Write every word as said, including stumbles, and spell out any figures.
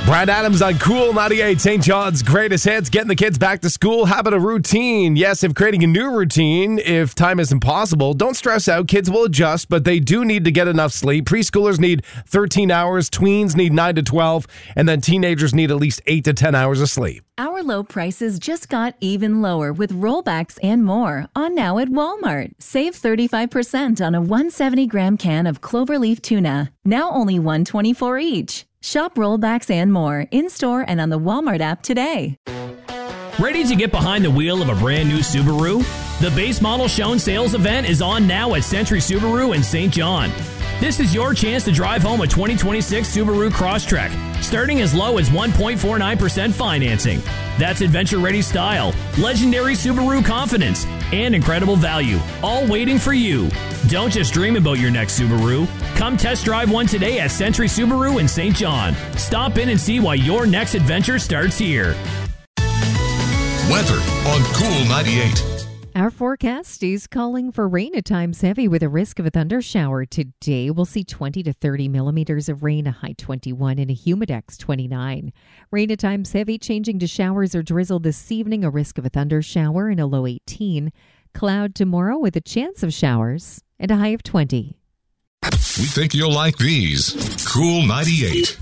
Bryan Adams on Cool ninety-eight, Saint John's greatest hits, getting the kids back to school, habit a routine. Yes, if creating a new routine, if time is impossible, don't stress out. Kids will adjust, but they do need to get enough sleep. Preschoolers need thirteen hours, tweens need nine to twelve, and then teenagers need at least eight to ten hours of sleep. Our low prices just got even lower with rollbacks and more on now at Walmart. Save thirty-five percent on a one hundred seventy gram can of Cloverleaf tuna, now only one hundred twenty-four dollars each. Shop rollbacks and more in-store and on the Walmart app today. Ready to get behind the wheel of a brand new Subaru? The base model shown sales event is on now at Century Subaru in Saint John. This is your chance to drive home a twenty twenty-six Subaru Crosstrek, starting as low as one point four nine percent financing. That's adventure-ready style, legendary Subaru confidence, and incredible value, all waiting for you. Don't just dream about your next Subaru. Come test drive one today at Century Subaru in Saint John. Stop in and see why your next adventure starts here. Weather on Cool ninety-eight. Our forecast is calling for rain at times heavy with a risk of a thunder shower. Today, we'll see twenty to thirty millimeters of rain, a high twenty-one, and a humidex twenty-nine. Rain at times heavy, changing to showers or drizzle this evening, a risk of a thunder shower, and a low eighteen. Cloud tomorrow with a chance of showers, and a high of twenty. We think you'll like these. Cool ninety-eight.